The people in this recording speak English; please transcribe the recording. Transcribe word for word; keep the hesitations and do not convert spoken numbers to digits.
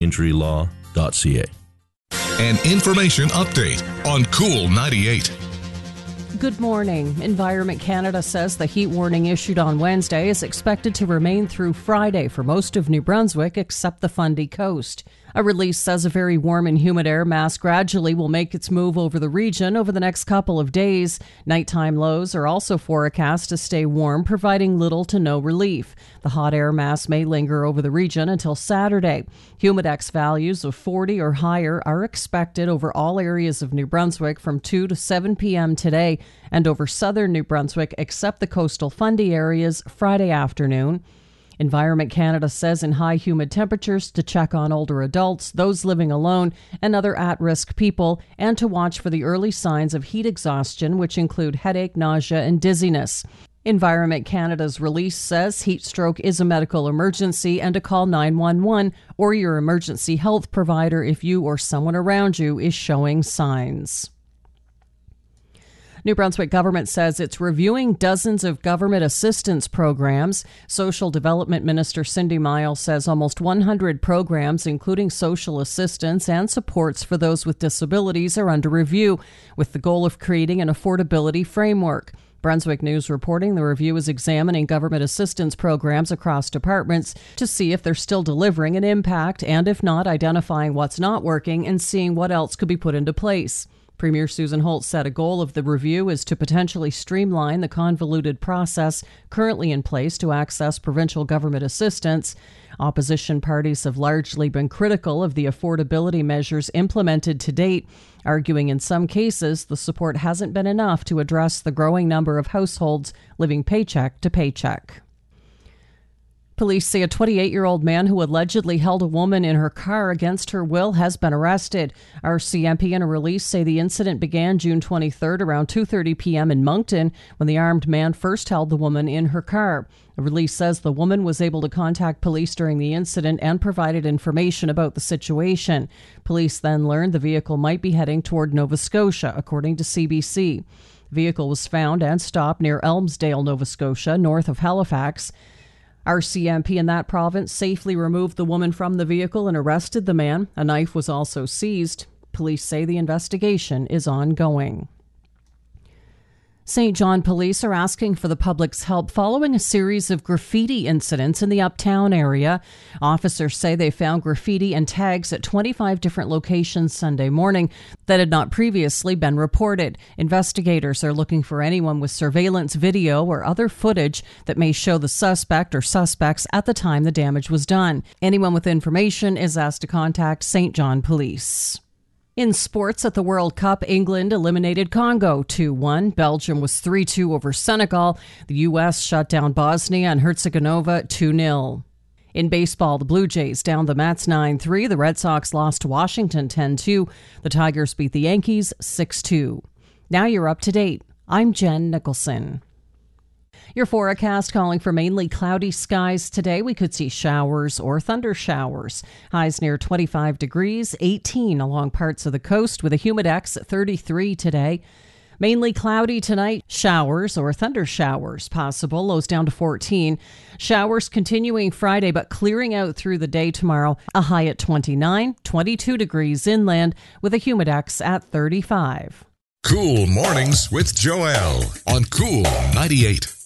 braintree law dot c a. An information update on Cool ninety-eight. Good morning. Environment Canada says the heat warning issued on Wednesday is expected to remain through Friday for most of New Brunswick except the Fundy Coast. A release says a very warm and humid air mass gradually will make its move over the region over the next couple of days. Nighttime lows are also forecast to stay warm, providing little to no relief. The hot air mass may linger over the region until Saturday. Humidex values of forty or higher are expected over all areas of New Brunswick from two to seven p.m. today and over southern New Brunswick except the coastal Fundy areas Friday afternoon. Environment Canada says in high humid temperatures to check on older adults, those living alone, and other at-risk people, and to watch for the early signs of heat exhaustion, which include headache, nausea, and dizziness. Environment Canada's release says heat stroke is a medical emergency and to call nine one one or your emergency health provider if you or someone around you is showing signs. New Brunswick government says it's reviewing dozens of government assistance programs. Social Development Minister Cindy Miles says almost one hundred programs, including social assistance and supports for those with disabilities, are under review, with the goal of creating an affordability framework. Brunswick News reporting the review is examining government assistance programs across departments to see if they're still delivering an impact, and if not, identifying what's not working and seeing what else could be put into place. Premier Susan Holt said a goal of the review is to potentially streamline the convoluted process currently in place to access provincial government assistance. Opposition parties have largely been critical of the affordability measures implemented to date, arguing in some cases the support hasn't been enough to address the growing number of households living paycheck to paycheck. Police say a twenty-eight-year-old man who allegedly held a woman in her car against her will has been arrested. R C M P in a release say the incident began June twenty-third around two thirty p.m. in Moncton when the armed man first held the woman in her car. The release says the woman was able to contact police during the incident and provided information about the situation. Police then learned the vehicle might be heading toward Nova Scotia, according to C B C. The vehicle was found and stopped near Elmsdale, Nova Scotia, north of Halifax. R C M P in that province safely removed the woman from the vehicle and arrested the man. A knife was also seized. Police say the investigation is ongoing. Saint John police are asking for the public's help following a series of graffiti incidents in the Uptown area. Officers say they found graffiti and tags at twenty-five different locations Sunday morning that had not previously been reported. Investigators are looking for anyone with surveillance video or other footage that may show the suspect or suspects at the time the damage was done. Anyone with information is asked to contact Saint John Police. In sports, at the World Cup, England eliminated Congo two one. Belgium was three two over Senegal. The U S shut down Bosnia and Herzegovina two nil. In baseball, the Blue Jays downed the Mets nine three. The Red Sox lost to Washington ten two. The Tigers beat the Yankees six two. Now you're up to date. I'm Jen Nicholson. Your forecast calling for mainly cloudy skies today. We could see showers or thunder showers. Highs near twenty-five degrees, eighteen along parts of the coast with a humidex at thirty-three today. Mainly cloudy tonight, showers or thunder showers possible, lows down to fourteen. Showers continuing Friday but clearing out through the day tomorrow. A high at twenty-nine, twenty-two degrees inland with a humidex at thirty-five. Cool Mornings with Joelle on Cool ninety-eight.